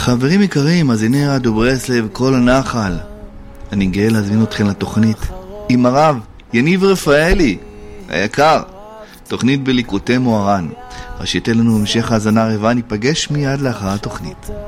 חברים יקרים, אז הנה רדיו ברסלב, כל הנחל. אני גאה להזמין אתכם לתוכנית עם הרב יניב רפאלי היקר, תוכנית בליקוטי מוהר"ן. אז שייתן לנו המשך האזנה רבה, ניפגש מיד לאחר התוכנית.